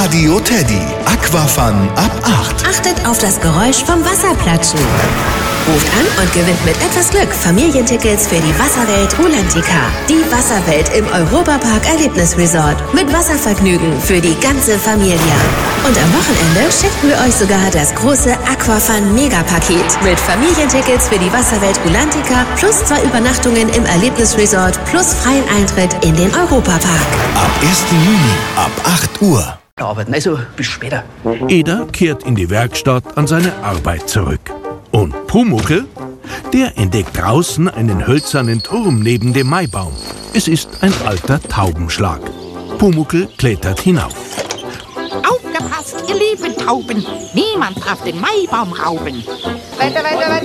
Radio Teddy. Aquafun ab 8. Achtet auf das Geräusch vom Wasserplatschen. Ruft an und gewinnt mit etwas Glück Familientickets für die Wasserwelt Rulantica. Die Wasserwelt im Europapark Erlebnisresort. Mit Wasservergnügen für die ganze Familie. Und am Wochenende schenken wir euch sogar das große Aquafun Megapaket. Mit Familientickets für die Wasserwelt Rulantica plus 2 Übernachtungen im Erlebnisresort plus freien Eintritt in den Europapark. Ab 1. Juni ab 8 Uhr. Arbeiten, also bis später. Eder kehrt in die Werkstatt an seine Arbeit zurück. Und Pumuckl, der entdeckt draußen einen hölzernen Turm neben dem Maibaum. Es ist ein alter Taubenschlag. Pumuckl klettert hinauf. Aufgepasst, ihr lieben Tauben! Niemand darf den Maibaum rauben! Weiter!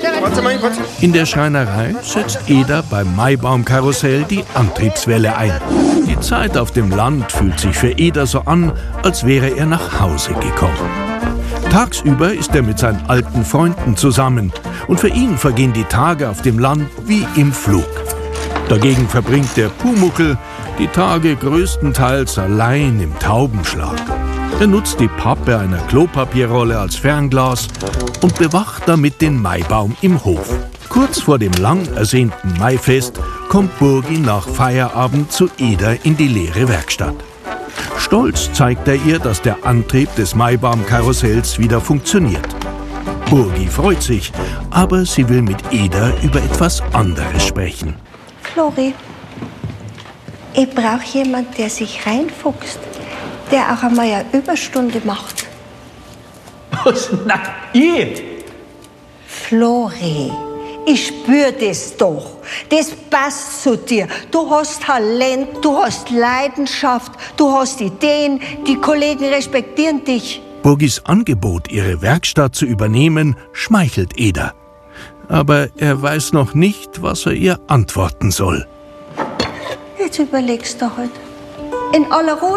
In der Schreinerei setzt Eder beim Maibaumkarussell die Antriebswelle ein. Die Zeit auf dem Land fühlt sich für Eder so an, als wäre er nach Hause gekommen. Tagsüber ist er mit seinen alten Freunden zusammen und für ihn vergehen die Tage auf dem Land wie im Flug. Dagegen verbringt der Pumuckl die Tage größtenteils allein im Taubenschlag. Er nutzt die Pappe einer Klopapierrolle als Fernglas und bewacht damit den Maibaum im Hof. Kurz vor dem lang ersehnten Maifest kommt Burgi nach Feierabend zu Eder in die leere Werkstatt. Stolz zeigt er ihr, dass der Antrieb des Maibaumkarussells wieder funktioniert. Burgi freut sich, aber sie will mit Eder über etwas anderes sprechen. Flori, ich brauche jemanden, der sich reinfuchst, der auch einmal eine Überstunde macht. Was? Na, ich? Flori, ich spür das doch. Das passt zu dir. Du hast Talent, du hast Leidenschaft, du hast Ideen. Die Kollegen respektieren dich. Burgis Angebot, ihre Werkstatt zu übernehmen, schmeichelt Eder. Aber er weiß noch nicht, was er ihr antworten soll. Jetzt überlegst du halt. In aller Ruhe?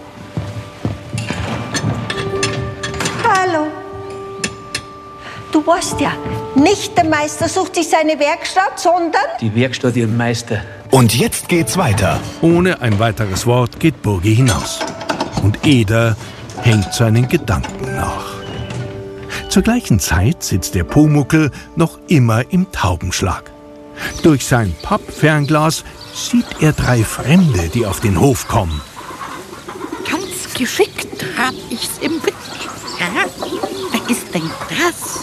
Hallo. Du weißt ja, nicht der Meister sucht sich seine Werkstatt, sondern... Die Werkstatt ihren Meister. Und jetzt geht's weiter. Ohne ein weiteres Wort geht Burgi hinaus. Und Eder hängt seinen Gedanken nach. Zur gleichen Zeit sitzt der Pumuckl noch immer im Taubenschlag. Durch sein Pappfernglas sieht er 3 Fremde, die auf den Hof kommen. Ganz geschickt hab ich's im Blick. Ja, wer ist denn das?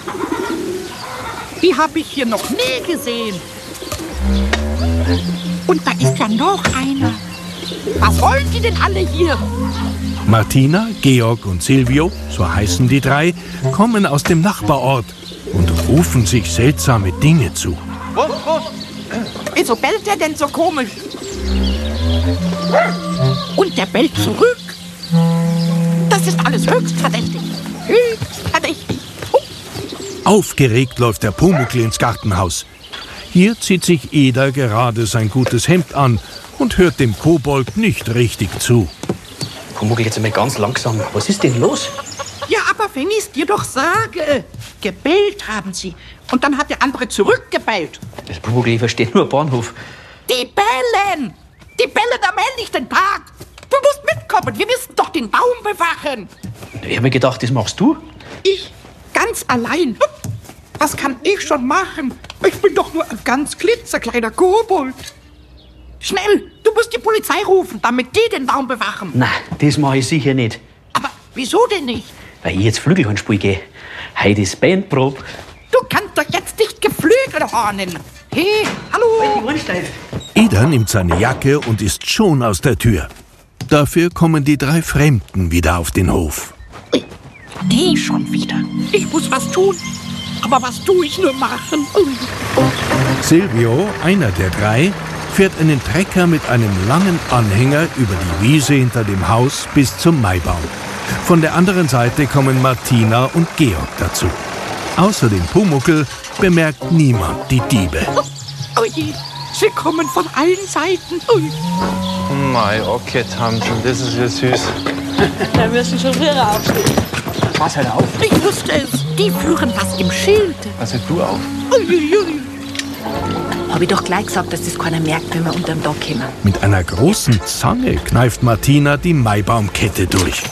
Die habe ich hier noch nie gesehen. Und da ist ja noch einer. Was wollen die denn alle hier? Martina, Georg und Silvio, so heißen die 3, kommen aus dem Nachbarort und rufen sich seltsame Dinge zu. Was? Wieso bellt der denn so komisch? Und der bellt zurück. Das ist alles höchst verdächtig. Höchst verdächtig. Aufgeregt läuft der Pumuckl ins Gartenhaus. Hier zieht sich Eder gerade sein gutes Hemd an und hört dem Kobold nicht richtig zu. Pumuckl, jetzt einmal ganz langsam. Was ist denn los? Ja, aber wenn ich's dir doch sage. Gebellt haben sie. Und dann hat der andere zurückgebellt. Das Pumuckl, ich verstehe nur Bahnhof. Die bellen! Die bellen am helllichten Tag! Du musst mitkommen, wir müssen doch den Baum bewachen. Ich hab mir gedacht, das machst du. Ich? Ganz allein? Was kann ich schon machen? Ich bin doch nur ein ganz klitzekleiner Kobold. Schnell, du musst die Polizei rufen, damit die den Baum bewachen. Nein, das mache ich sicher nicht. Aber wieso denn nicht? Weil ich jetzt Flügelhornspiel gehe. Heute ist Bandprobe. Du kannst doch jetzt nicht Geflügelhornen. Hey, hallo? Eder nimmt seine Jacke und ist schon aus der Tür. Dafür kommen die 3 Fremden wieder auf den Hof. Ui, die schon wieder. Ich muss was tun. Aber was tue ich nur machen? Ui. Silvio, einer der 3, fährt einen Trecker mit einem langen Anhänger über die Wiese hinter dem Haus bis zum Maibaum. Von der anderen Seite kommen Martina und Georg dazu. Außer dem Pumuckl bemerkt niemand die Diebe. Oh je, sie kommen von allen Seiten. Ui. Mei, okay, Tante, das ist ja süß. Da müssen schon früher aufstehen. Pass halt auf. Ich wusste es. Die führen was im Schild. Pass halt du auf. Uiuiui. Hab ich doch gleich gesagt, dass das keiner merkt, wenn wir unterm Dach kommen. Mit einer großen Zange kneift Martina die Maibaumkette durch.